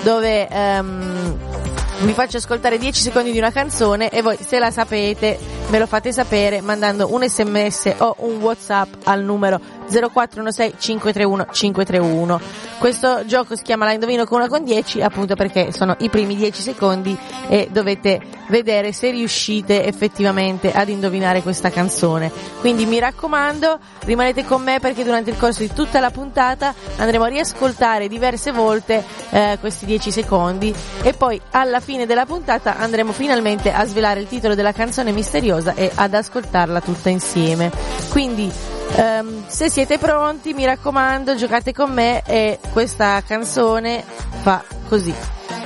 dove vi faccio ascoltare 10 secondi di una canzone e voi, se la sapete, me lo fate sapere mandando un SMS o un WhatsApp al numero 0416 531 531. Questo gioco si chiama La indovino con 1 con 10, appunto perché sono i primi 10 secondi e dovete vedere se riuscite effettivamente ad indovinare questa canzone. Quindi mi raccomando, rimanete con me, perché durante il corso di tutta la puntata andremo a riascoltare diverse volte questi 10 secondi e poi alla fine della puntata andremo finalmente a svelare il titolo della canzone misteriosa e ad ascoltarla tutta insieme. Quindi se siete pronti, mi raccomando, giocate con me, e questa canzone fa così.